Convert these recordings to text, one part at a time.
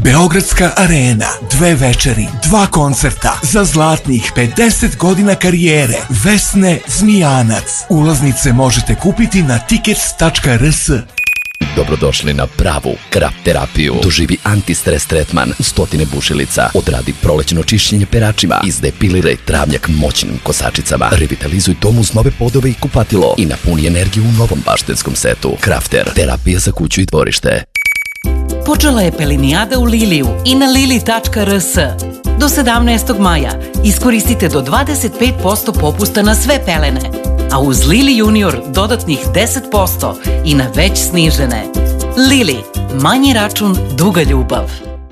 Beogradska arena, 2 večeri, 2 koncerta za zlatnih 50 godina karijere Vesne Zmijanac. Ulaznice možete kupiti na tickets.rs. Dobrodošli na pravu krap terapiju. Doživi antistres tretman, 100 bušilica, odradi prolećno čišćenje peračima, izdepiliraj travnjak moćnim kosačicama, revitalizuj dom uz nove podove i kupatilo i napuni energiju u novom baštenskom setu. Crafter, terapija za kuću i dvorište. Počela je pelinijada u Liliju i na lili.rs. Do 17. maja iskoristite do 25% popusta na sve pelene, a uz Lili Junior dodatnih 10% i na već snižene. Lili, manji račun, duga ljubav.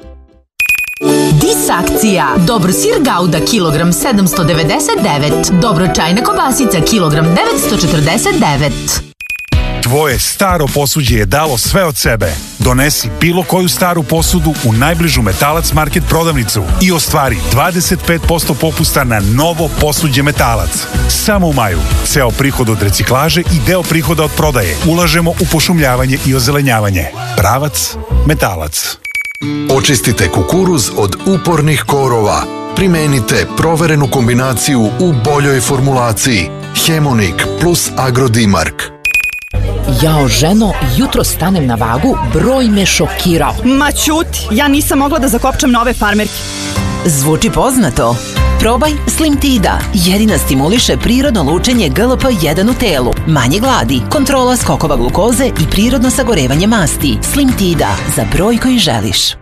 Dis akcija. Dobro sir Gouda kilogram 799. Dobro čajna kobasica kilogram 949. Tvoje staro posuđe je dalo sve od sebe. Donesi bilo koju staru posudu u najbližu Metalac Market prodavnicu i ostvari 25% popusta na novo posuđe Metalac. Samo u maju. Ceo prihod od reciklaže i deo prihoda od prodaje ulažemo u pošumljavanje i ozelenjavanje. Pravac Metalac. Očistite kukuruz od upornih korova. Primenite proverenu kombinaciju u boljoj formulaciji. Hemonik plus Agrodimark. Jao, ženo, jutro stanem na vagu, broj me šokirao. Ma ćuti, ja nisam mogla da zakopčam nove farmerke. Zvuči poznato. Probaj Slimtida. Jedina stimuliše prirodno lučenje GLP-1 u telu. Manje gladi, kontrola skokova glukoze i prirodno sagorevanje masti. Slimtida, za broj koji želiš.